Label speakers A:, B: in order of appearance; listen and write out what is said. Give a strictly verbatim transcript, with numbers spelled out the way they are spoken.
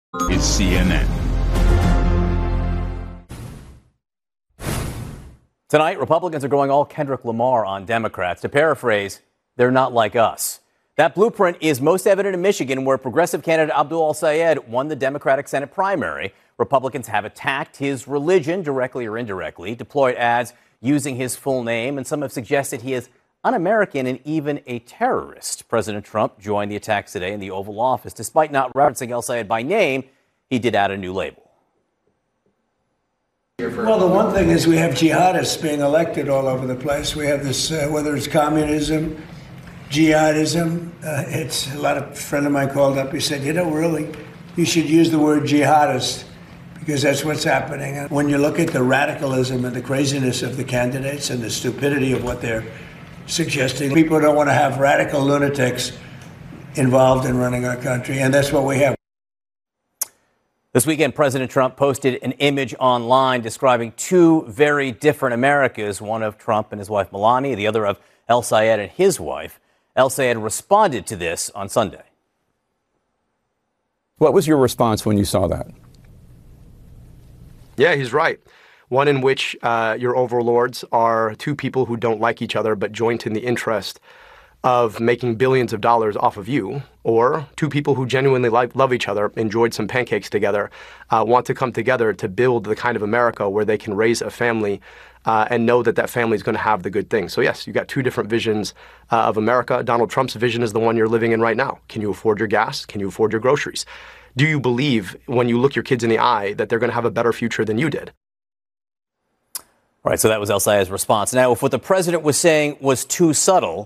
A: is C N N.
B: Tonight, Republicans are going all Kendrick Lamar on Democrats. To paraphrase, they're not like us. That blueprint is most evident in Michigan, where progressive candidate Abdul El-Sayed won the Democratic Senate primary. Republicans have attacked his religion, directly or indirectly, deployed ads using his full name, and some have suggested he is un-American and even a terrorist. President Trump joined the attacks today in the Oval Office. Despite not referencing El-Sayed by name, he did add a new label.
C: Well, the one thing is we have jihadists being elected all over the place. We have this, uh, whether it's communism, jihadism. Uh, it's a lot of, a friend of mine called up. He said, you know, really, you should use the word jihadist because that's what's happening. And when you look at the radicalism and the craziness of the candidates and the stupidity of what they're suggesting, people don't want to have radical lunatics involved in running our country, and that's what we have.
B: This weekend, President Trump posted an image online describing two very different Americas, one of Trump and his wife Melania, the other of El-Sayed and his wife. El-Sayed responded to this on Sunday.
D: What was your response when you saw that?
E: Yeah, he's right. One in which uh, your overlords are two people who don't like each other but joint in the interest of making billions of dollars off of you, or two people who genuinely like, love each other, enjoyed some pancakes together, uh, want to come together to build the kind of America where they can raise a family uh, and know that that family is going to have the good things. So yes, you've got two different visions uh, of America. Donald Trump's vision is the one you're living in right now. Can you afford your gas? Can you afford your groceries? Do you believe when you look your kids in the eye that they're going to have a better future than you did?
B: All right, so that was El-Sayed's response. Now, if what the president was saying was too subtle,